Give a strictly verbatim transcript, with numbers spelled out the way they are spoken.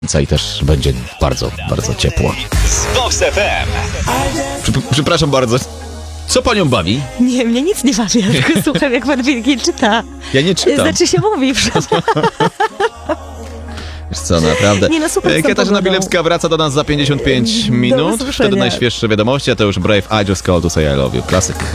i też będzie bardzo, bardzo ciepło. Z Vox F M. Przy- Przepraszam bardzo. Co panią bawi? Nie, mnie nic nie bawi, ja tylko słucham, jak pan Wilki czyta. Ja nie czytam. Znaczy się mówi, przepraszam. Wiesz co, naprawdę. Nie, no super z tą Katarzyna pogodą. Bilewska wraca do nas za pięćdziesiąt pięć minut. usłyszenia. Wtedy najświeższe wiadomości, a to już Brave I Just Called to Say I Love You. Klasyk.